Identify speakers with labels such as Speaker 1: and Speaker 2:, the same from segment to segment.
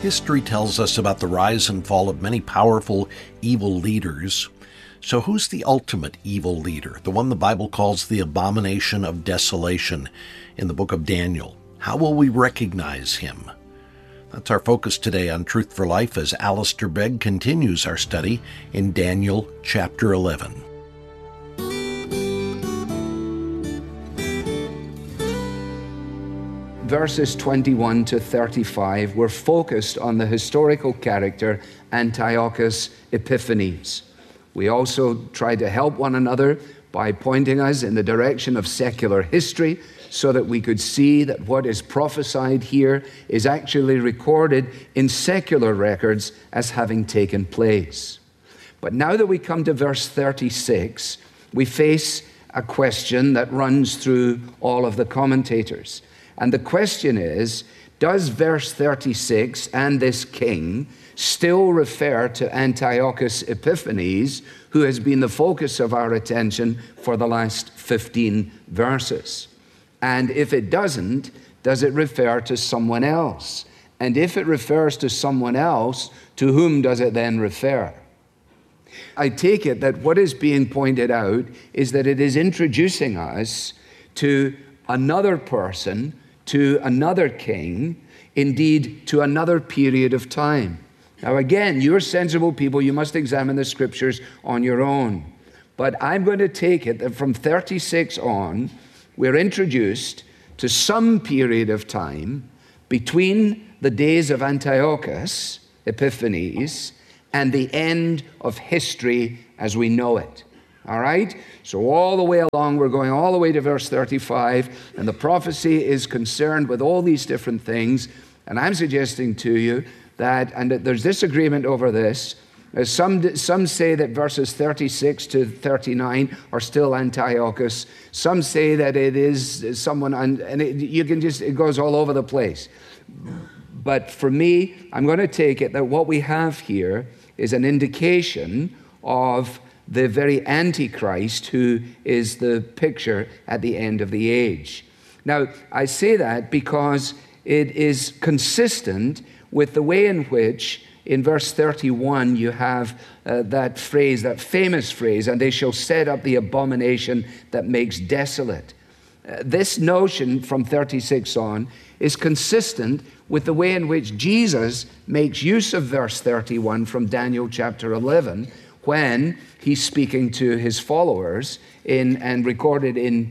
Speaker 1: History tells us about the rise and fall of many powerful evil leaders. So who's the ultimate evil leader, the one the Bible calls the abomination of desolation in the book of Daniel? How will we recognize him? That's our focus today on Truth for Life as Alistair Begg continues our study in Daniel chapter 11.
Speaker 2: Verses 21 to 35 were focused on the historical character Antiochus Epiphanes. We also tried to help one another by pointing us in the direction of secular history so that we could see that what is prophesied here is actually recorded in secular records as having taken place. But now that we come to verse 36, we face a question that runs through all of the commentators. And the question is, does verse 36 and this king still refer to Antiochus Epiphanes, who has been the focus of our attention for the last 15 verses? And if it doesn't, does it refer to someone else? And if it refers to someone else, to whom does it then refer? I take it that what is being pointed out is that it is introducing us to another person, to another king, indeed to another period of time. Now again, you're sensible people, you must examine the scriptures on your own. But I'm going to take it that from 36 on, we're introduced to some period of time between the days of Antiochus Epiphanes and the end of history as we know it. All right? So all the way along, we're going all the way to verse 35, and the prophecy is concerned with all these different things. And I'm suggesting to you that, and there's disagreement over this, some say that verses 36 to 39 are still Antiochus. Some say that it is someone, and it goes all over the place. But for me, I'm going to take it that what we have here is an indication of the very Antichrist who is the picture at the end of the age. Now, I say that because it is consistent with the way in which in verse 31 you have that phrase, that famous phrase, and they shall set up the abomination that makes desolate. This notion from 36 on is consistent with the way in which Jesus makes use of verse 31 from Daniel chapter 11, when he's speaking to his followers and recorded in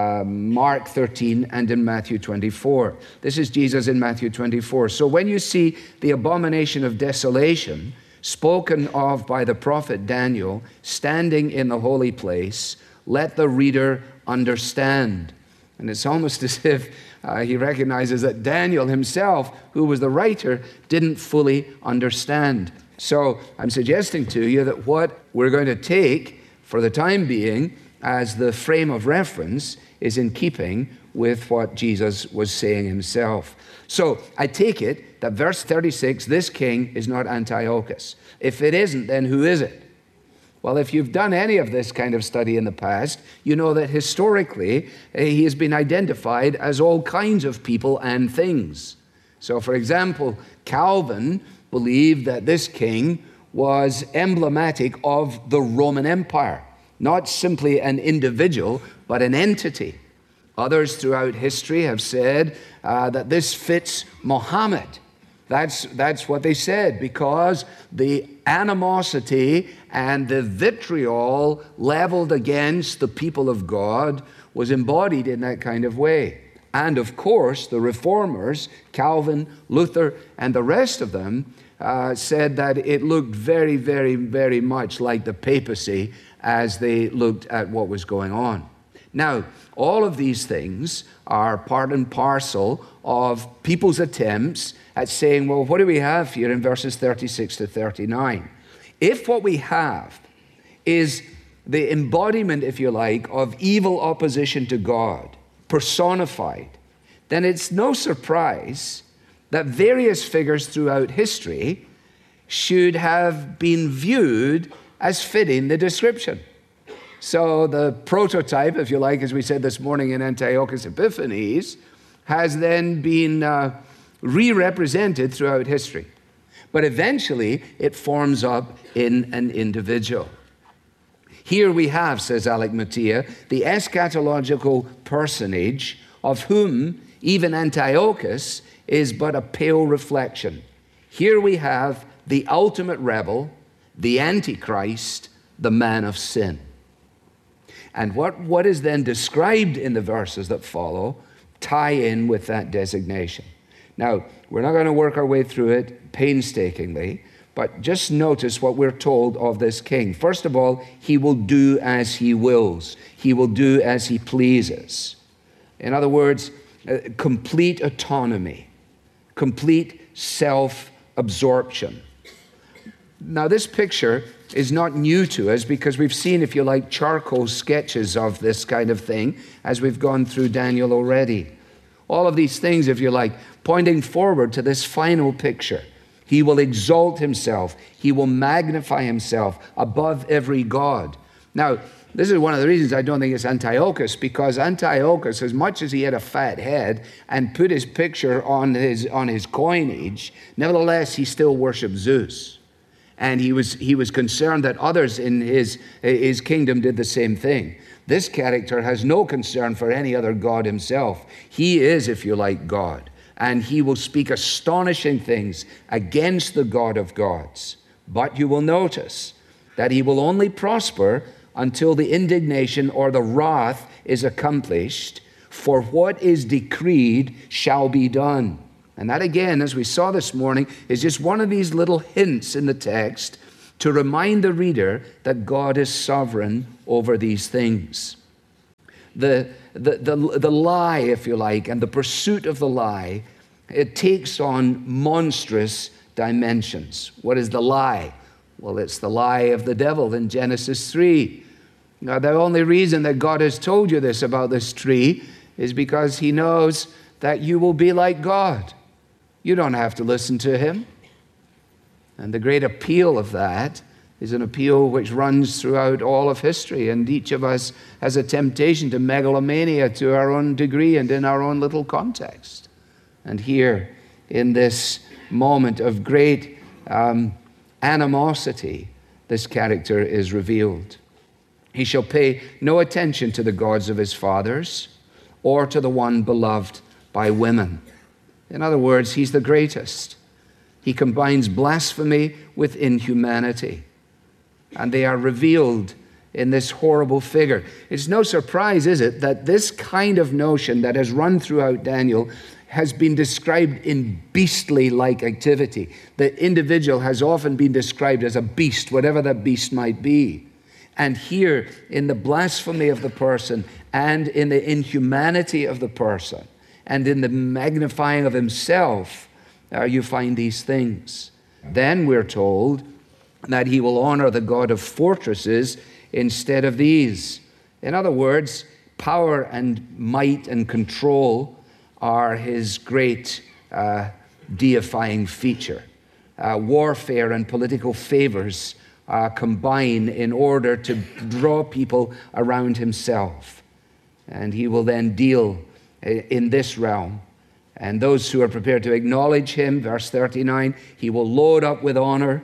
Speaker 2: Mark 13 and in Matthew 24. This is Jesus in Matthew 24. So when you see the abomination of desolation spoken of by the prophet Daniel standing in the holy place, let the reader understand. And it's almost as if he recognizes that Daniel himself, who was the writer, didn't fully understand. So I'm suggesting to you that what we're going to take for the time being as the frame of reference is in keeping with what Jesus was saying himself. So I take it that verse 36, this king is not Antiochus. If it isn't, then who is it? Well, if you've done any of this kind of study in the past, you know that historically he has been identified as all kinds of people and things. So for example, Calvin believed that this king was emblematic of the Roman Empire, not simply an individual, but an entity. Others throughout history have said that this fits Muhammad. That's what they said, because the animosity and the vitriol leveled against the people of God was embodied in that kind of way. And of course, the reformers, Calvin, Luther, and the rest of them, said that it looked very, very, very much like the papacy as they looked at what was going on. Now, all of these things are part and parcel of people's attempts at saying, well, what do we have here in verses 36 to 39? If what we have is the embodiment, if you like, of evil opposition to God, personified, then it's no surprise that various figures throughout history should have been viewed as fitting the description. So the prototype, if you like, as we said this morning in Antiochus Epiphanes, has then been re-represented throughout history. But eventually, it forms up in an individual. Here we have, says Alec Motyer, the eschatological personage of whom even Antiochus is but a pale reflection. Here we have the ultimate rebel, the Antichrist, the man of sin. And what is then described in the verses that follow tie in with that designation. Now, we're not going to work our way through it painstakingly, but just notice what we're told of this king. First of all, he will do as he wills. He will do as he pleases. In other words, complete autonomy, complete self-absorption. Now, this picture is not new to us because we've seen, if you like, charcoal sketches of this kind of thing as we've gone through Daniel already. All of these things, if you like, pointing forward to this final picture. He will exalt himself. He will magnify himself above every god. Now, this is one of the reasons I don't think it's Antiochus, because Antiochus, as much as he had a fat head and put his picture on his coinage, nevertheless, he still worshiped Zeus. And he was concerned that others in his kingdom did the same thing. This character has no concern for any other god himself. He is, if you like, God. And he will speak astonishing things against the God of gods. But you will notice that he will only prosper until the indignation or the wrath is accomplished, for what is decreed shall be done. And that, again, as we saw this morning, is just one of these little hints in the text to remind the reader that God is sovereign over these things. The lie, if you like, and the pursuit of the lie, it takes on monstrous dimensions. What is the lie? Well, it's the lie of the devil in Genesis 3. Now, the only reason that God has told you this about this tree is because he knows that you will be like God. You don't have to listen to him. And the great appeal of that is an appeal which runs throughout all of history, and each of us has a temptation to megalomania to our own degree and in our own little context. And here, in this moment of great animosity, this character is revealed. He shall pay no attention to the gods of his fathers or to the one beloved by women. In other words, he's the greatest. He combines blasphemy with inhumanity, and they are revealed in this horrible figure. It's no surprise, is it, that this kind of notion that has run throughout Daniel has been described in beastly-like activity. The individual has often been described as a beast, whatever that beast might be. And here, in the blasphemy of the person, and in the inhumanity of the person, and in the magnifying of himself, you find these things. Then we're told that he will honor the God of fortresses instead of these. In other words, power and might and control are his great deifying feature. Warfare and political favors combine in order to draw people around himself. And he will then deal in this realm. And those who are prepared to acknowledge him, verse 39, he will load up with honor.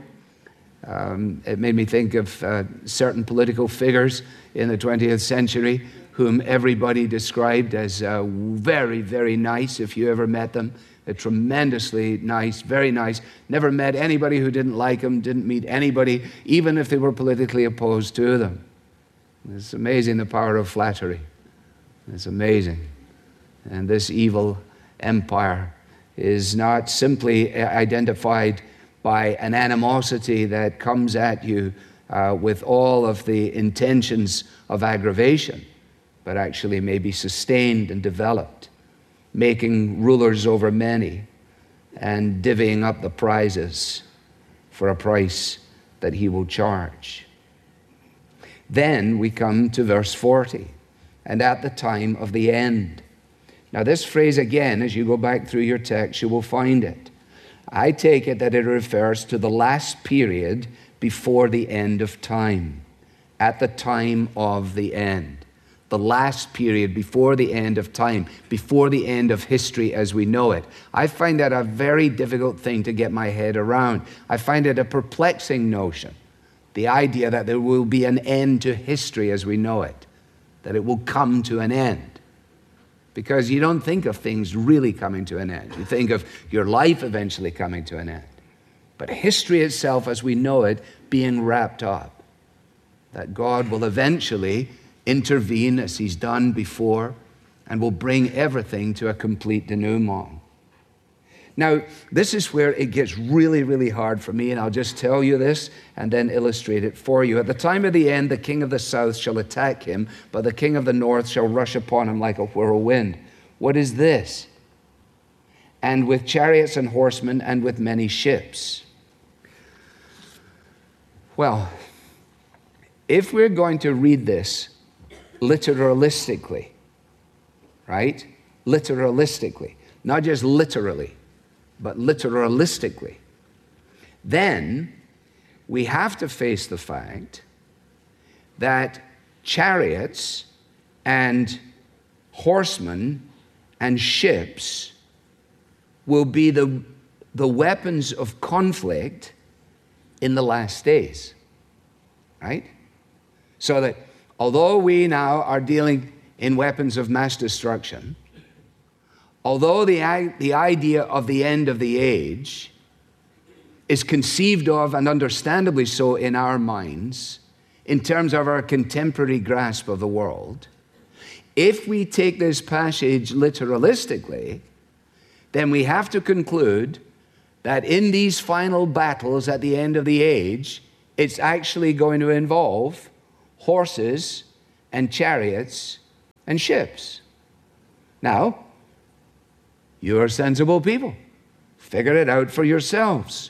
Speaker 2: It made me think of certain political figures in the 20th century whom everybody described as very, very nice, if you ever met them. Tremendously nice, very nice. Never met anybody who didn't like them, didn't meet anybody, even if they were politically opposed to them. It's amazing the power of flattery. It's amazing. And this evil empire is not simply identified by an animosity that comes at you with all of the intentions of aggravation, but actually may be sustained and developed, making rulers over many and divvying up the prizes for a price that he will charge. Then we come to verse 40, and at the time of the end. Now this phrase again, as you go back through your text, you will find it. I take it that it refers to the last period before the end of time, at the time of the end. the last period before the end of time, before the end of history as we know it. I find that a very difficult thing to get my head around. I find it a perplexing notion, the idea that there will be an end to history as we know it, that it will come to an end. Because you don't think of things really coming to an end. You think of your life eventually coming to an end. But history itself as we know it being wrapped up, that God will eventually intervene as he's done before and will bring everything to a complete denouement. Now, this is where it gets really, really hard for me, and I'll just tell you this and then illustrate it for you. At the time of the end, the king of the south shall attack him, but the king of the north shall rush upon him like a whirlwind. What is this? And with chariots and horsemen and with many ships. Well, if we're going to read this literalistically, right? Literalistically, not just literally, but literalistically, then we have to face the fact that chariots and horsemen and ships will be the weapons of conflict in the last days, right? So that although we now are dealing in weapons of mass destruction, although the idea of the end of the age is conceived of, and understandably so in our minds, in terms of our contemporary grasp of the world, if we take this passage literalistically, then we have to conclude that in these final battles at the end of the age, it's actually going to involve horses and chariots and ships. Now, you're sensible people. Figure it out for yourselves.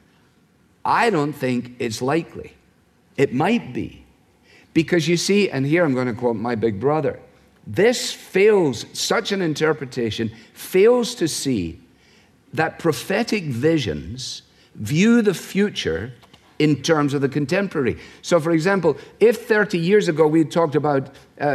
Speaker 2: I don't think it's likely. It might be. Because you see, and here I'm going to quote my big brother, this fails, such an interpretation fails to see that prophetic visions view the future in terms of the contemporary. So, for example, if 30 years ago we talked about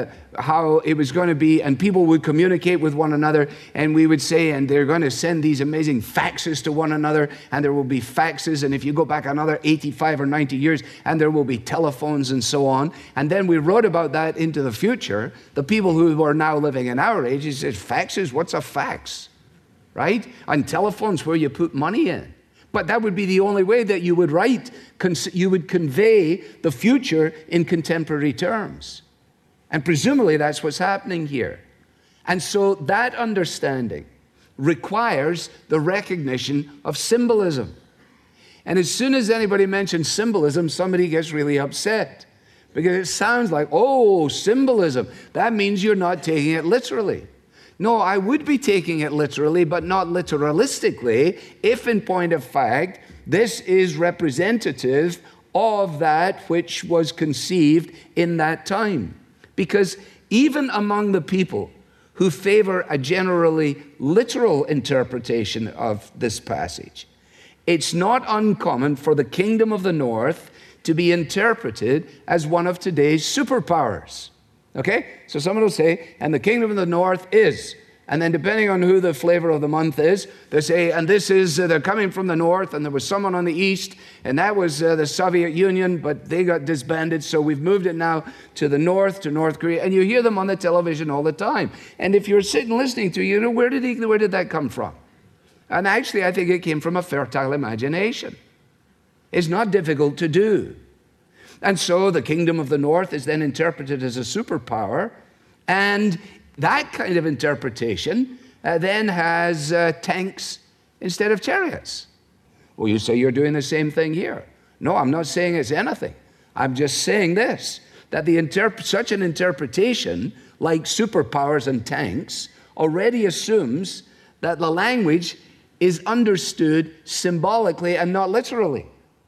Speaker 2: how it was going to be, and people would communicate with one another, and we would say, and they're going to send these amazing faxes to one another, and there will be faxes, and if you go back another 85 or 90 years, and there will be telephones and so on, and then we wrote about that into the future, the people who are now living in our age, he says, faxes, what's a fax? Right? And telephones where you put money in. But that would be the only way that you would write, you would convey the future in contemporary terms. And presumably that's what's happening here. And so that understanding requires the recognition of symbolism. And as soon as anybody mentions symbolism, somebody gets really upset. Because it sounds like, oh, symbolism. That means you're not taking it literally. No, I would be taking it literally, but not literalistically, if in point of fact, this is representative of that which was conceived in that time. Because even among the people who favor a generally literal interpretation of this passage, it's not uncommon for the kingdom of the north to be interpreted as one of today's superpowers. Okay? So someone will say, and the kingdom of the north is, and then depending on who the flavor of the month is, they say, and this is, they're coming from the north, and there was someone on the east, and that was the Soviet Union, but they got disbanded, so we've moved it now to the north, to North Korea, and you hear them on the television all the time. And if you're sitting listening to, you know, where did that come from? And actually, I think it came from a fertile imagination. It's not difficult to do. And so the kingdom of the north is then interpreted as a superpower, and that kind of interpretation then has tanks instead of chariots. Well, you say you're doing the same thing here. No, I'm not saying it's anything. I'm just saying this, that such an interpretation, like superpowers and tanks, already assumes that the language is understood symbolically and not literally.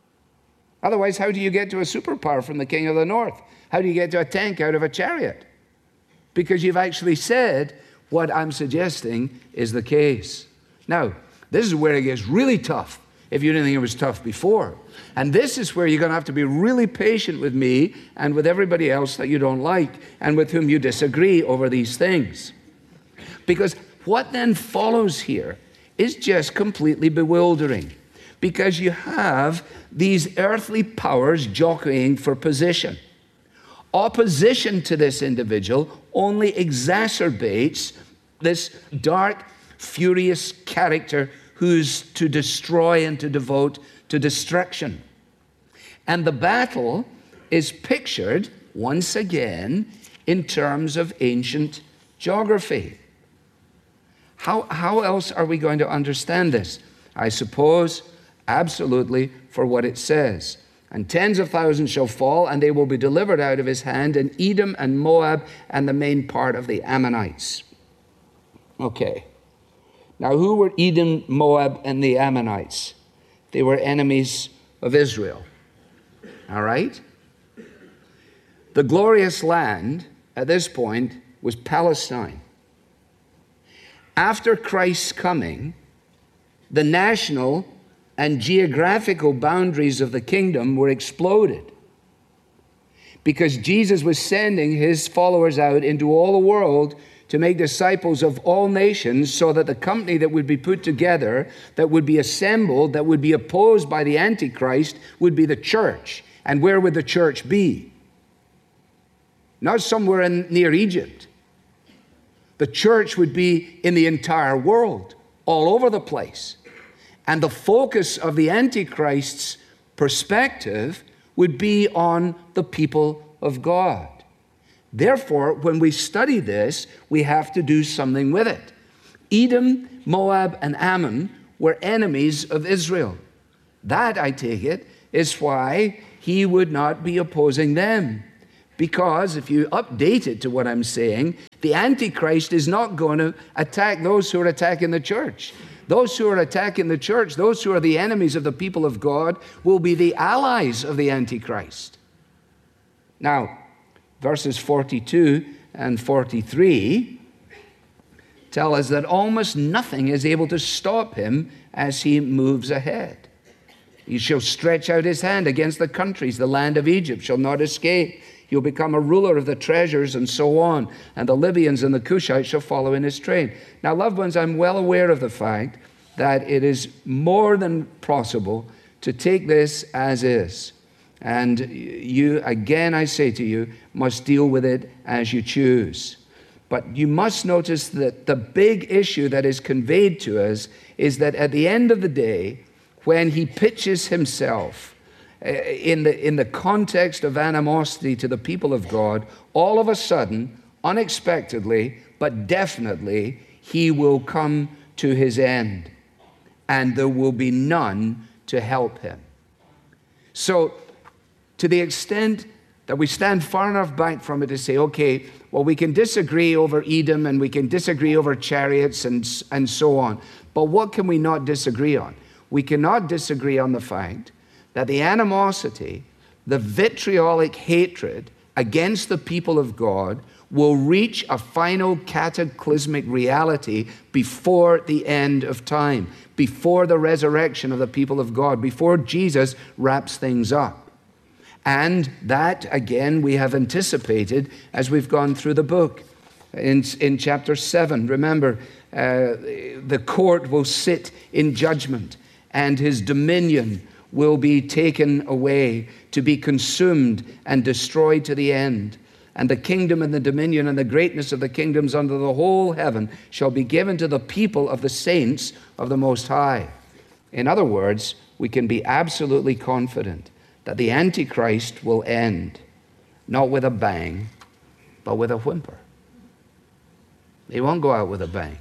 Speaker 2: Otherwise, how do you get to a superpower from the king of the north? How do you get to a tank out of a chariot? Because you've actually said what I'm suggesting is the case. Now, this is where it gets really tough, if you didn't think it was tough before. And this is where you're going to have to be really patient with me and with everybody else that you don't like and with whom you disagree over these things. Because what then follows here is just completely bewildering. Because you have these earthly powers jockeying for position. Opposition to this individual only exacerbates this dark, furious character who's to destroy and to devote to destruction. And the battle is pictured, once again, in terms of ancient geography. How else are we going to understand this? I suppose, absolutely, for what it says. And tens of thousands shall fall, and they will be delivered out of his hand, in Edom and Moab and the main part of the Ammonites. Okay. Now, who were Edom, Moab, and the Ammonites? They were enemies of Israel. All right? The glorious land at this point was Palestine. After Christ's coming, the national and geographical boundaries of the kingdom were exploded because Jesus was sending his followers out into all the world to make disciples of all nations, so that the company that would be put together, that would be assembled, that would be opposed by the Antichrist, would be the church. And where would the church be? Not somewhere near Egypt. The church would be in the entire world, all over the place. And the focus of the Antichrist's perspective would be on the people of God. Therefore, when we study this, we have to do something with it. Edom, Moab, and Ammon were enemies of Israel. That, I take it, is why he would not be opposing them. Because if you update it to what I'm saying, the Antichrist is not going to attack those who are attacking the church. Those who are attacking the church, those who are the enemies of the people of God, will be the allies of the Antichrist. Now, verses 42 and 43 tell us that almost nothing is able to stop him as he moves ahead. He shall stretch out his hand against the countries. The land of Egypt shall not escape. He'll become a ruler of the treasures, and so on. And the Libyans and the Cushites shall follow in his train. Now, loved ones, I'm well aware of the fact that it is more than possible to take this as is. And you, again, I say to you, must deal with it as you choose. But you must notice that the big issue that is conveyed to us is that at the end of the day, when he pitches himself in the context of animosity to the people of God, all of a sudden, unexpectedly, but definitely, he will come to his end. And there will be none to help him. So, to the extent that we stand far enough back from it to say, okay, well, we can disagree over Edom and we can disagree over chariots and so on. But what can we not disagree on? We cannot disagree on the fact that the animosity, the vitriolic hatred against the people of God will reach a final cataclysmic reality before the end of time, before the resurrection of the people of God, before Jesus wraps things up. And that, again, we have anticipated as we've gone through the book. In chapter 7, remember, the court will sit in judgment, and his dominion will be taken away to be consumed and destroyed to the end. And the kingdom and the dominion and the greatness of the kingdoms under the whole heaven shall be given to the people of the saints of the Most High. In other words, we can be absolutely confident that the Antichrist will end, not with a bang, but with a whimper. He won't go out with a bang.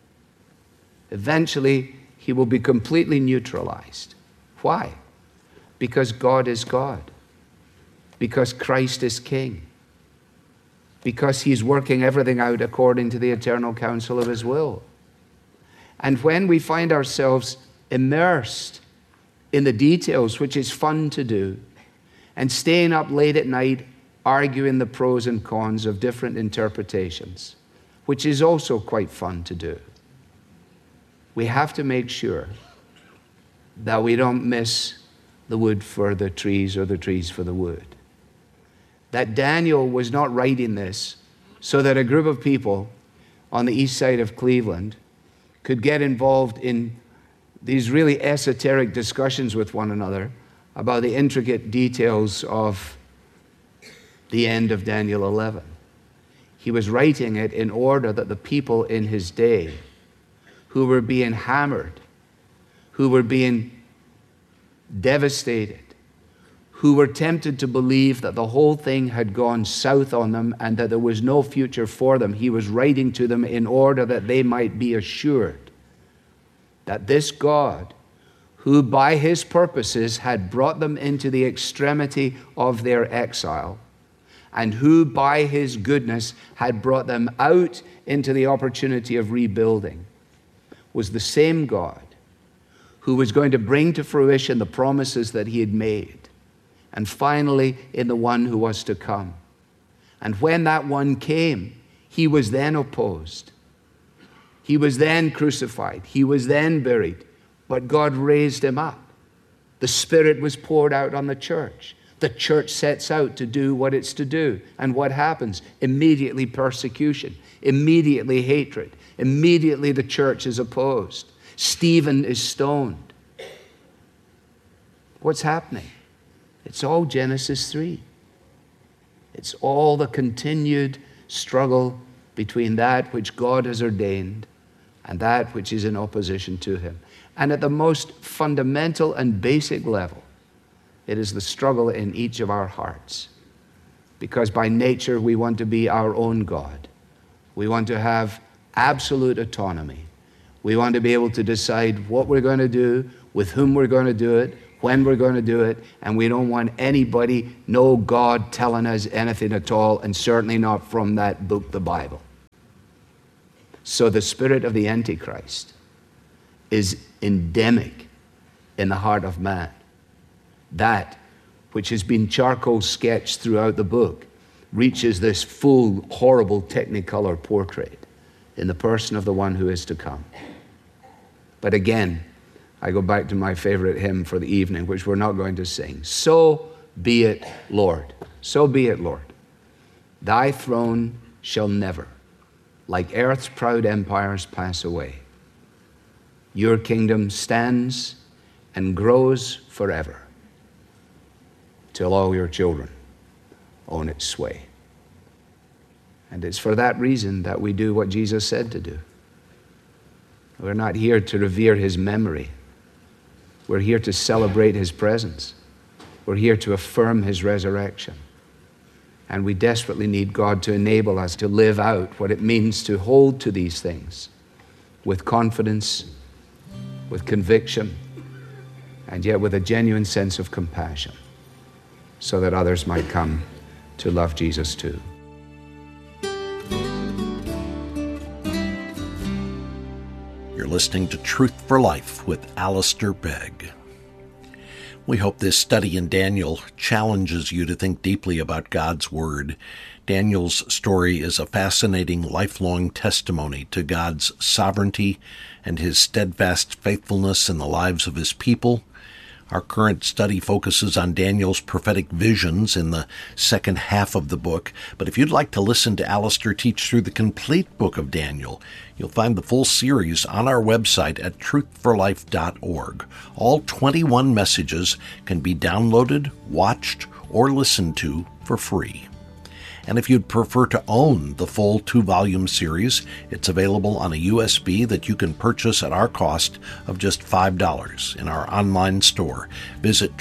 Speaker 2: Eventually, he will be completely neutralized. Why? Because God is God. Because Christ is King. Because he's working everything out according to the eternal counsel of his will. And when we find ourselves immersed in the details, which is fun to do, and staying up late at night arguing the pros and cons of different interpretations, which is also quite fun to do, we have to make sure that we don't miss the wood for the trees or the trees for the wood. That Daniel was not writing this so that a group of people on the east side of Cleveland could get involved in these really esoteric discussions with one another about the intricate details of the end of Daniel 11. He was writing it in order that the people in his day who were being hammered, who were being devastated, who were tempted to believe that the whole thing had gone south on them and that there was no future for them, he was writing to them in order that they might be assured that this God, who by his purposes had brought them into the extremity of their exile, and who by his goodness had brought them out into the opportunity of rebuilding, was the same God who was going to bring to fruition the promises that he had made, and finally in the one who was to come. And when that one came, he was then opposed. He was then crucified. He was then buried. But God raised him up. The Spirit was poured out on the church. The church sets out to do what it's to do. And what happens? Immediately persecution. Immediately hatred. Immediately the church is opposed. Stephen is stoned. What's happening? It's all Genesis 3. It's all the continued struggle between that which God has ordained and that which is in opposition to him. And at the most fundamental and basic level, it is the struggle in each of our hearts. Because by nature, we want to be our own God. We want to have absolute autonomy. We want to be able to decide what we're going to do, with whom we're going to do it, when we're going to do it, and we don't want anybody, no God, telling us anything at all, and certainly not from that book, the Bible. So the spirit of the Antichrist is endemic in the heart of man. That which has been charcoal sketched throughout the book reaches this full, horrible Technicolor portrait in the person of the one who is to come. But again, I go back to my favorite hymn for the evening, which we're not going to sing. So be it, Lord. So be it, Lord. Thy throne shall never, like earth's proud empires, pass away. Your kingdom stands and grows forever, till all your children own its sway. And it's for that reason that we do what Jesus said to do. We're not here to revere his memory. We're here to celebrate his presence. We're here to affirm his resurrection. And we desperately need God to enable us to live out what it means to hold to these things with confidence, with conviction, and yet with a genuine sense of compassion, so that others might come to love Jesus too.
Speaker 1: You're listening to Truth for Life with Alistair Begg. We hope this study in Daniel challenges you to think deeply about God's Word. Daniel's story is a fascinating, lifelong testimony to God's sovereignty and his steadfast faithfulness in the lives of his people. Our current study focuses on Daniel's prophetic visions in the second half of the book, but if you'd like to listen to Alistair teach through the complete book of Daniel, you'll find the full series on our website at truthforlife.org. All 21 messages can be downloaded, watched, or listened to for free. And if you'd prefer to own the full 2-volume series, it's available on a USB that you can purchase at our cost of just $5 in our online store. Visit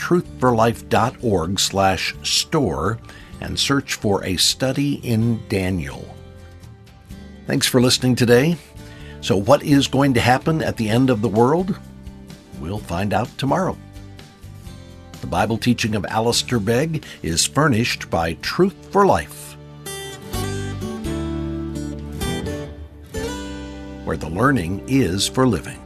Speaker 1: truthforlife.org/store and search for A Study in Daniel. Thanks for listening today. So what is going to happen at the end of the world? We'll find out tomorrow. The Bible teaching of Alistair Begg is furnished by Truth for Life, where the learning is for living.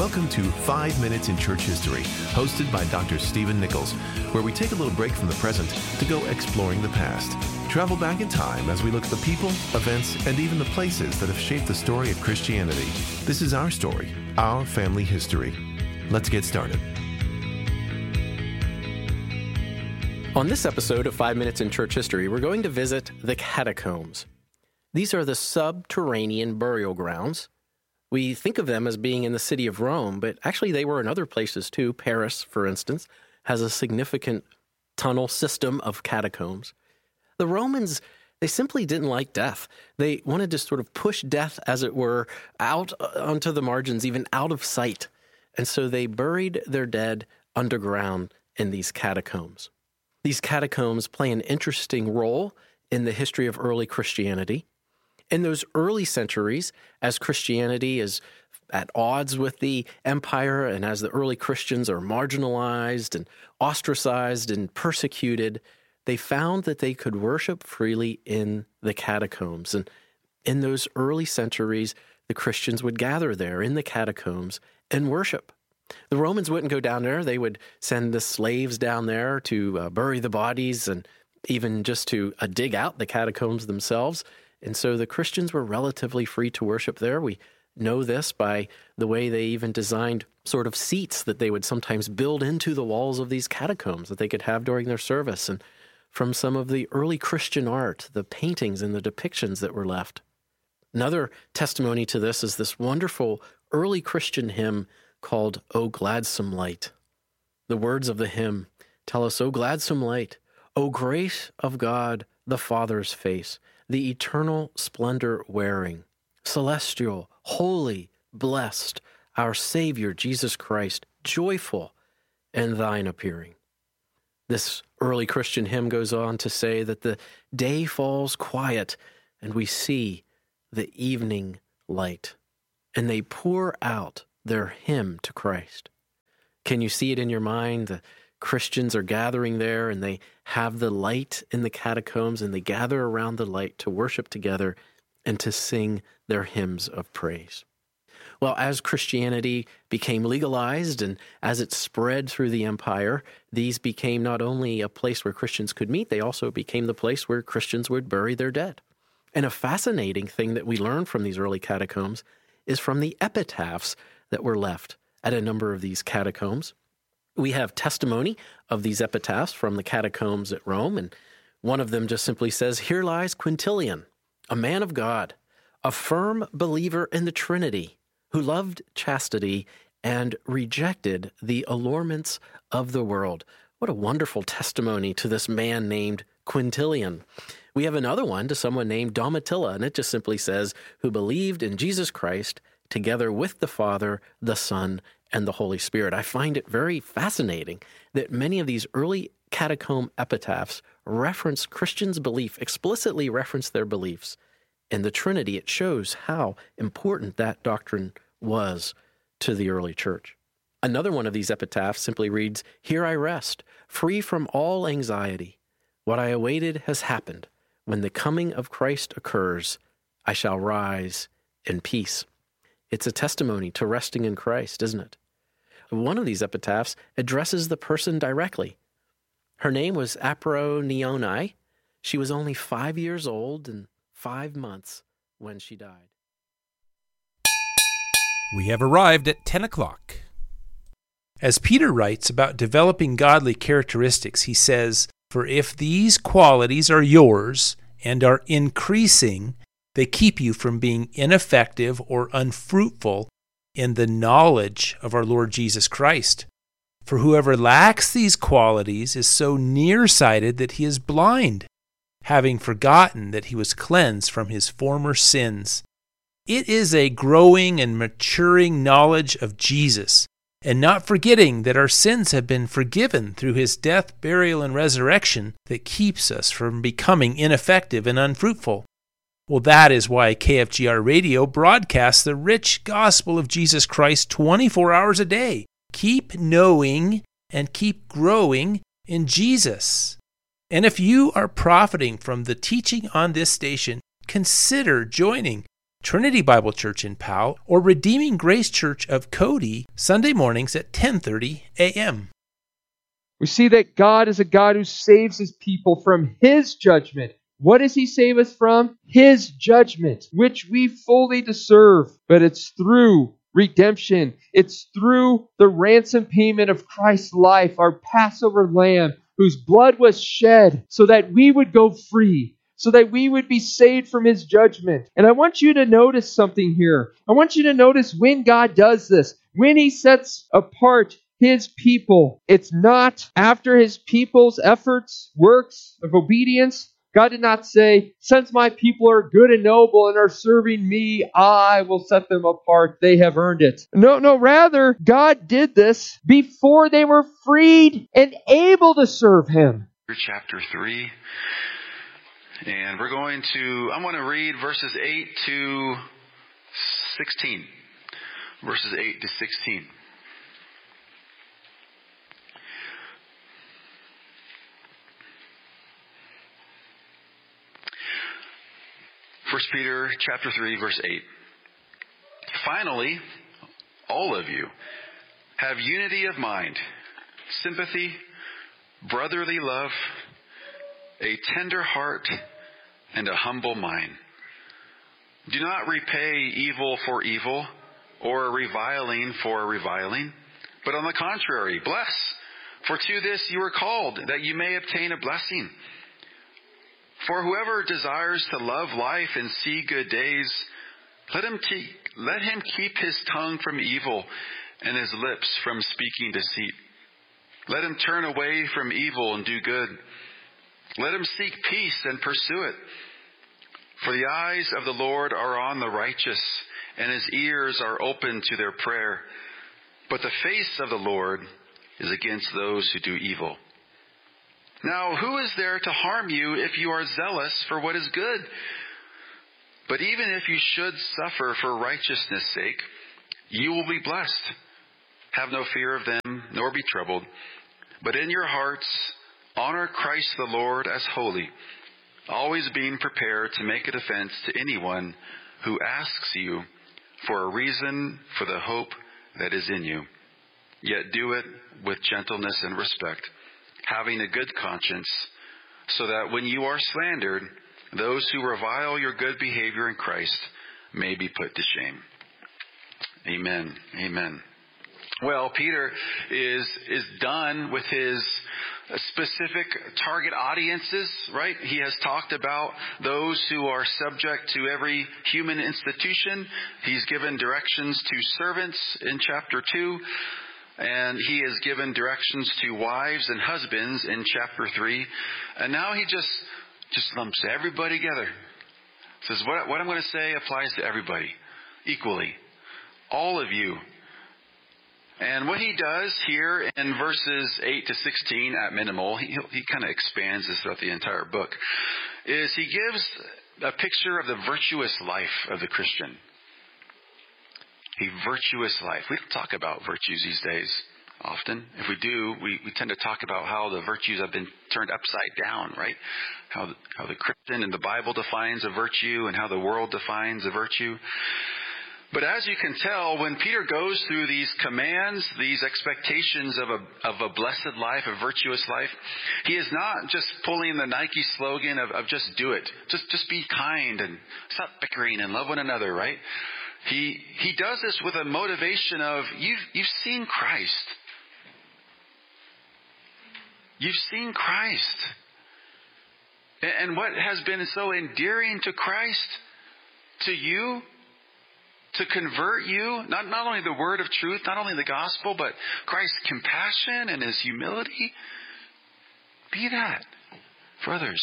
Speaker 3: Welcome to 5 Minutes in Church History, hosted by Dr. Stephen Nichols, where we take a little break from the present to go exploring the past. Travel back in time as we look at the people, events, and even the places that have shaped the story of Christianity. This is our story, our family history. Let's get started.
Speaker 4: On this episode of 5 Minutes in Church History, we're going to visit the catacombs. These are the subterranean burial grounds. We think of them as being in the city of Rome, but actually they were in other places too. Paris, for instance, has a significant tunnel system of catacombs. The Romans, they simply didn't like death. They wanted to sort of push death, as it were, out onto the margins, even out of sight. And so they buried their dead underground in these catacombs. These catacombs play an interesting role in the history of early Christianity. In those early centuries, as Christianity is at odds with the empire and as the early Christians are marginalized and ostracized and persecuted, they found that they could worship freely in the catacombs. And in those early centuries, the Christians would gather there in the catacombs and worship. The Romans wouldn't go down there. They would send the slaves down there to bury the bodies and even just to dig out the catacombs themselves. And so the Christians were relatively free to worship there. We know this by the way they even designed sort of seats that they would sometimes build into the walls of these catacombs that they could have during their service. And from some of the early Christian art, the paintings and the depictions that were left. Another testimony to this is this wonderful early Christian hymn called O Gladsome Light. The words of the hymn tell us, O gladsome light, O grace of God the Father's face, the eternal splendor wearing, celestial, holy, blessed, our Savior Jesus Christ, joyful in thine appearing. This early Christian hymn goes on to say that the day falls quiet and we see the evening light, and they pour out their hymn to Christ. Can you see it in your mind? The Christians are gathering there and they have the light in the catacombs and they gather around the light to worship together and to sing their hymns of praise. Well, as Christianity became legalized and as it spread through the empire, these became not only a place where Christians could meet, they also became the place where Christians would bury their dead. And a fascinating thing that we learn from these early catacombs is from the epitaphs that were left at a number of these catacombs. We have testimony of these epitaphs from the catacombs at Rome, and one of them just simply says, "Here lies Quintilian, a man of God, a firm believer in the Trinity, who loved chastity and rejected the allurements of the world." What a wonderful testimony to this man named Quintilian. We have another one to someone named Domitilla, and it just simply says, "Who believed in Jesus Christ, together with the Father, the Son, and the Holy Spirit." I find it very fascinating that many of these early catacomb epitaphs reference Christians' belief, explicitly reference their beliefs in the Trinity. It shows how important that doctrine was to the early church. Another one of these epitaphs simply reads, "Here I rest, free from all anxiety. What I awaited has happened. When the coming of Christ occurs, I shall rise in peace." It's a testimony to resting in Christ, isn't it? One of these epitaphs addresses the person directly. Her name was Apronioni. She was only 5 years old and 5 months when she died.
Speaker 5: We have arrived at 10 o'clock. As Peter writes about developing godly characteristics, he says, "For if these qualities are yours and are increasing, they keep you from being ineffective or unfruitful in the knowledge of our Lord Jesus Christ. For whoever lacks these qualities is so nearsighted that he is blind, having forgotten that he was cleansed from his former sins." It is a growing and maturing knowledge of Jesus, and not forgetting that our sins have been forgiven through his death, burial, and resurrection that keeps us from becoming ineffective and unfruitful. Well, that is why KFGR Radio broadcasts the rich gospel of Jesus Christ 24 hours a day. Keep knowing and keep growing in Jesus. And if you are profiting from the teaching on this station, consider joining Trinity Bible Church in Powell, or Redeeming Grace Church of Cody, Sunday mornings at 10:30 a.m.
Speaker 6: We see that God is a God who saves His people from His judgment. What does He save us from? His judgment, which we fully deserve. But it's through redemption. It's through the ransom payment of Christ's life, our Passover lamb, whose blood was shed so that we would go free, so that we would be saved from His judgment. And I want you to notice something here. I want you to notice when God does this, when He sets apart His people, it's not after His people's efforts, works of obedience. God did not say, since my people are good and noble and are serving me, I will set them apart. They have earned it. No, rather, God did this before they were freed and able to serve Him.
Speaker 7: Chapter 3. And I'm going to read verses 8 to 16. Verses 8 to 16. First Peter chapter 3, verse 8. Finally, all of you have unity of mind, sympathy, brotherly love, a tender heart, and a humble mind. Do not repay evil for evil or reviling for reviling, but on the contrary, bless. For to this you were called, that you may obtain a blessing. For whoever desires to love life and see good days, let him keep his tongue from evil and his lips from speaking deceit. Let him turn away from evil and do good. Let him seek peace and pursue it. For the eyes of the Lord are on the righteous, and His ears are open to their prayer. But the face of the Lord is against those who do evil. Now, who is there to harm you if you are zealous for what is good? But even if you should suffer for righteousness' sake, you will be blessed. Have no fear of them, nor be troubled. But in your hearts, honor Christ the Lord as holy, always being prepared to make a defense to anyone who asks you for a reason for the hope that is in you. Yet do it with gentleness and respect, having a good conscience, so that when you are slandered, those who revile your good behavior in Christ may be put to shame. Amen. Amen. Well, Peter is done with his specific target audiences, right? He has talked about those who are subject to every human institution. He's given directions to servants in chapter 2. And he has given directions to wives and husbands in chapter 3. And now he just lumps everybody together. Says, what I'm going to say applies to everybody equally. All of you. And what he does here in verses 8 to 16 at minimal, he kind of expands this throughout the entire book, is he gives a picture of the virtuous life of the Christian. A virtuous life. We don't talk about virtues these days often. If we do, we tend to talk about how the virtues have been turned upside down, right? How the Christian and the Bible defines a virtue and how the world defines a virtue. But as you can tell, when Peter goes through these commands, these expectations of a blessed life, a virtuous life, he is not just pulling the Nike slogan of just do it. Just be kind and stop bickering and love one another, right? He does this with a motivation of you've seen Christ. You've seen Christ. And what has been so endearing to Christ, to you, to convert you, not only the word of truth, not only the gospel, but Christ's compassion and His humility. Be that for others.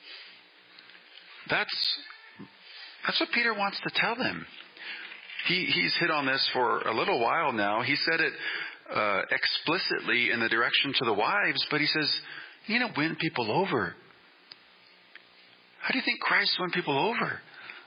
Speaker 7: That's what Peter wants to tell them. He's hit on this for a little while now. He said it explicitly in the direction to the wives, but he says, you know, win people over. How do you think Christ won people over?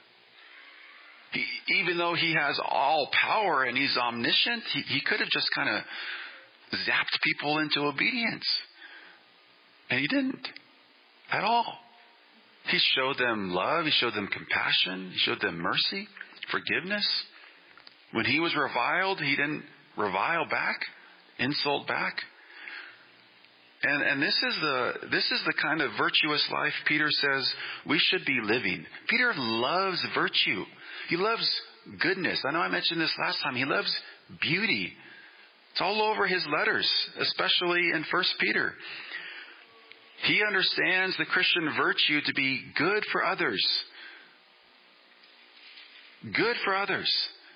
Speaker 7: Even though He has all power and He's omniscient, he could have just kind of zapped people into obedience. And He didn't at all. He showed them love. He showed them compassion. He showed them mercy. forgiveness. When he was reviled, he didn't revile back, insult back. And this is the kind of virtuous life Peter says we should be living. Peter loves virtue. He loves goodness. I know I mentioned this last time. He loves beauty. It's all over his letters, especially in 1 Peter. He understands the Christian virtue to be good for others. Good for others.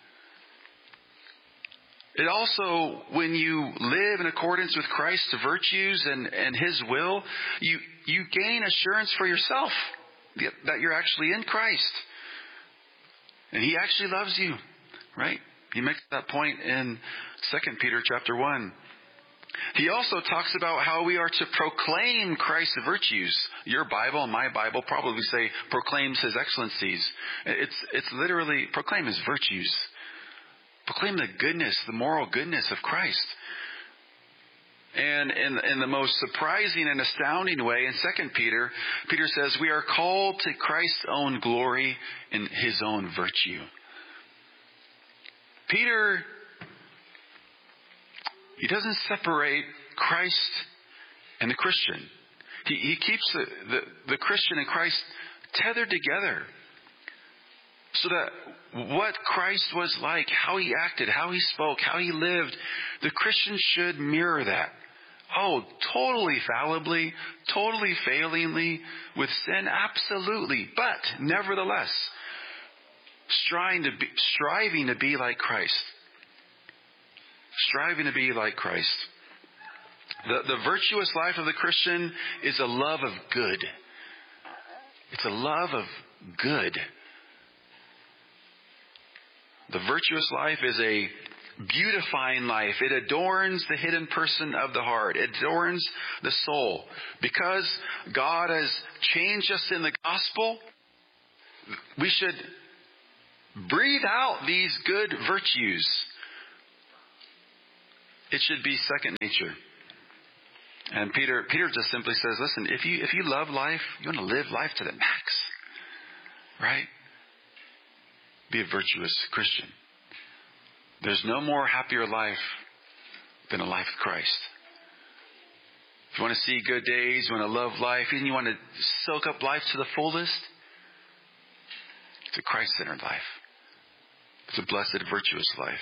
Speaker 7: It also, when you live in accordance with Christ's virtues and His will, you gain assurance for yourself that you're actually in Christ. And He actually loves you, right? He makes that point in 2 Peter chapter 1. He also talks about how we are to proclaim Christ's virtues. Your Bible and my Bible probably say proclaims His excellencies. It's literally proclaim His virtues. Proclaim the goodness, the moral goodness of Christ. And in the most surprising and astounding way, in 2 Peter, Peter says we are called to Christ's own glory and His own virtue. Peter, he doesn't separate Christ and the Christian. He keeps the Christian and Christ tethered together. So that what Christ was like, how He acted, how He spoke, how He lived, the Christian should mirror that. Oh, totally fallibly, totally failingly, with sin, absolutely. But nevertheless, striving to be like Christ. Striving to be like Christ. The virtuous life of the Christian is a love of good. It's a love of good. The virtuous life is a beautifying life. It adorns the hidden person of the heart. It adorns the soul. Because God has changed us in the gospel, we should breathe out these good virtues. It should be second nature. And Peter just simply says, listen, if you love life, you want to live life to the max. Right? Be a virtuous Christian. There's no more happier life than a life with Christ. If you want to see good days, you want to love life, and you want to soak up life to the fullest, it's a Christ-centered life. It's a blessed, virtuous life.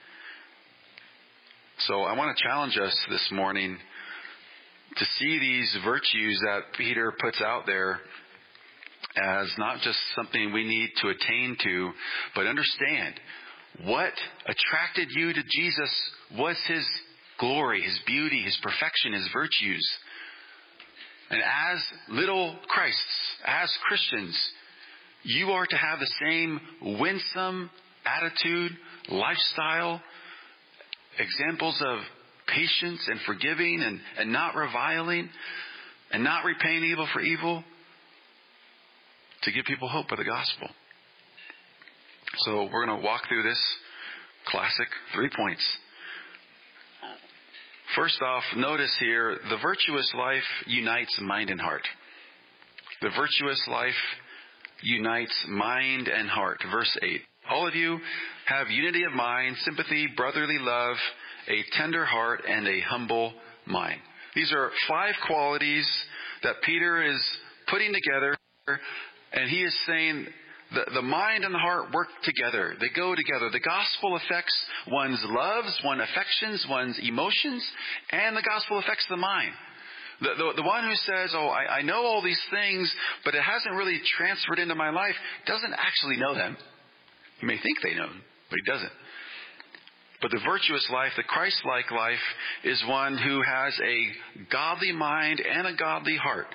Speaker 7: So I want to challenge us this morning to see these virtues that Peter puts out there as not just something we need to attain to, but understand what attracted you to Jesus was His glory, His beauty, His perfection, His virtues. And as little Christs, as Christians, you are to have the same winsome attitude, lifestyle, examples of patience and forgiving and not reviling and not repaying evil for evil, to give people hope of the gospel. So we're going to walk through this classic 3 points. First off, notice here, the virtuous life unites mind and heart. The virtuous life unites mind and heart. Verse 8. All of you have unity of mind, sympathy, brotherly love, a tender heart, and a humble mind. These are 5 qualities that Peter is putting together, and he is saying the mind and the heart work together. They go together. The gospel affects one's loves, one's affections, one's emotions, and the gospel affects the mind. The one who says, I know all these things, but it hasn't really transferred into my life, doesn't actually know them. He may think they know them, but he doesn't. But the virtuous life, the Christ-like life, is one who has a godly mind and a godly heart.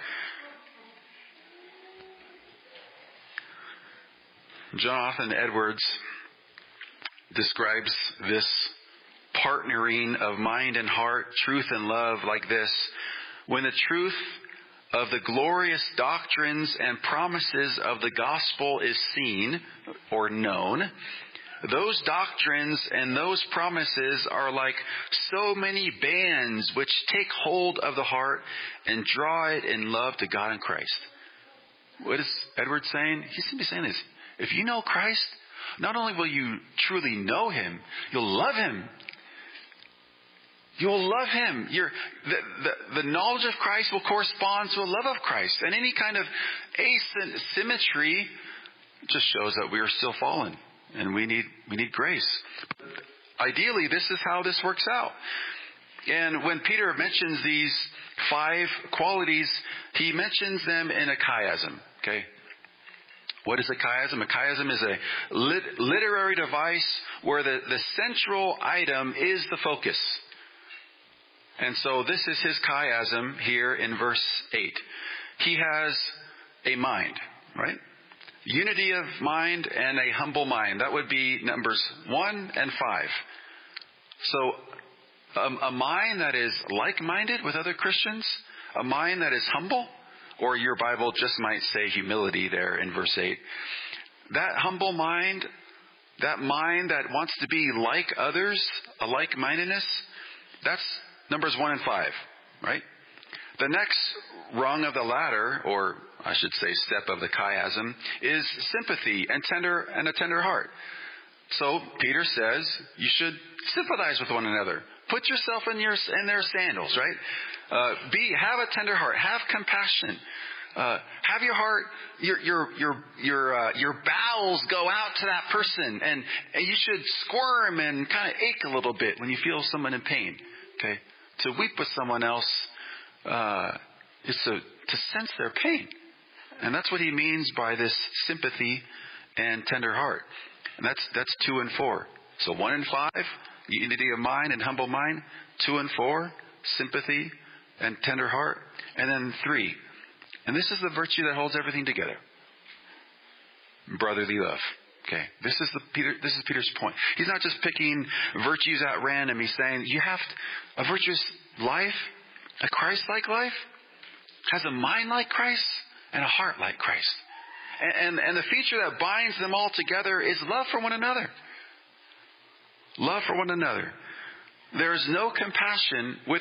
Speaker 7: Jonathan Edwards describes this partnering of mind and heart, truth and love like this. When the truth of the glorious doctrines and promises of the gospel is seen or known, those doctrines and those promises are like so many bands which take hold of the heart and draw it in love to God and Christ. What is Edwards saying? He's simply saying this. If you know Christ, not only will you truly know him, you'll love him. You'll love him. The knowledge of Christ will correspond to a love of Christ. And any kind of asymmetry just shows that we are still fallen and we need grace. Ideally, this is how this works out. And when Peter mentions these 5 qualities, he mentions them in a chiasm. Okay? What is a chiasm? A chiasm is a literary device where the central item is the focus. And so this is his chiasm here in verse 8. He has a mind, right? Unity of mind and a humble mind. That would be numbers 1 and 5. So a mind that is like-minded with other Christians, a mind that is humble, or your Bible just might say humility there in verse 8. That humble mind, that mind that wants to be like others, a like-mindedness, that's numbers 1 and 5, right? The next rung of the ladder, or I should say step of the chiasm, is sympathy and a tender heart. So Peter says you should sympathize with one another. Put yourself in their sandals, right? Have a tender heart. Have compassion. Have your heart, your bowels go out to that person, and you should squirm and kind of ache a little bit when you feel someone in pain. Okay. To weep with someone else is to sense their pain. And that's what he means by this sympathy and tender heart. And that's 2 and 4. So 1 and 5, unity of mind and humble mind. 2 and 4, sympathy and tender heart. And then 3. And this is the virtue that holds everything together. Brotherly love. Okay, this is Peter's point. He's not just picking virtues at random. He's saying you have a virtuous life, a Christ-like life, has a mind like Christ and a heart like Christ. And the feature that binds them all together is love for one another. Love for one another. There is no compassion without